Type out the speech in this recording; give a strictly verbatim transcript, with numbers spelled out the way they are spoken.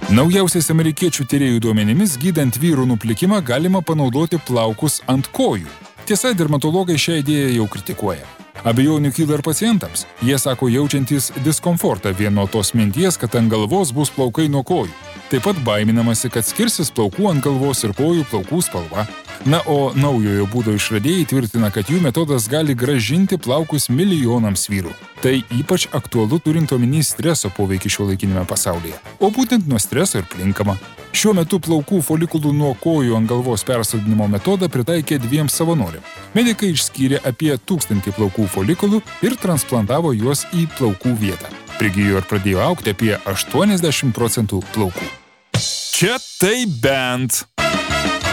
Naujausiais amerikiečių tyrėjų duomenimis gydant vyrų nuplikimą galima panaudoti plaukus ant kojų. Tiesa, dermatologai šią idėją jau kritikuoja. Abejonių kyla ir pacientams. Jie sako jaučiantys diskomfortą vien nuo tos minties, kad ant galvos bus plaukai nuo kojų. Taip pat baiminamasi, kad skirsis plaukų ant galvos ir kojų plaukų spalva. Na, o naujojo būdo išradėjai tvirtina, kad jų metodas gali grąžinti plaukus milijonams vyrų. Tai ypač aktualu turint omeny streso poveikį šiuolaikiniame pasaulyje. O būtent nuo streso ir plinkama. Šiuo metu plaukų folikulų nuo kojų ant galvos persodinimo metodą pritaikė dviem savanoriam. Medikai išskyrė apie tūkstantį plaukų folikulų ir transplantavo juos į plaukų vietą. Prigijo ir pradėjo augti apie aštuoniasdešimt procentų plaukų. Čia tai bent.